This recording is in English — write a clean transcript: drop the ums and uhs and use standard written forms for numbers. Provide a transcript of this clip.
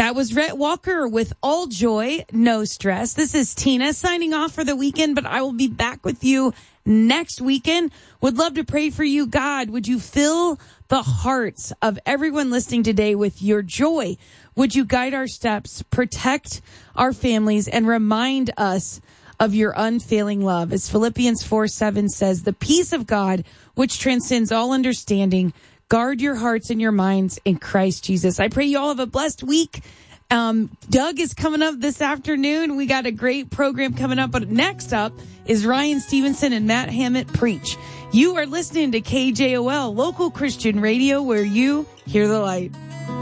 That was Rhett Walker with All Joy, No Stress. This is Tina signing off for the weekend, but I will be back with you next weekend. Would love to pray for you. God, would you fill the hearts of everyone listening today with your joy? Would you guide our steps, protect our families, and remind us of your unfailing love? As Philippians 4:7 says, the peace of God, which transcends all understanding, guard your hearts and your minds in Christ Jesus. I pray you all have a blessed week. Doug is coming up this afternoon. We got a great program coming up. But next up is Ryan Stevenson and Matt Hammett preach. You are listening to KJOL, local Christian radio, where you hear the light.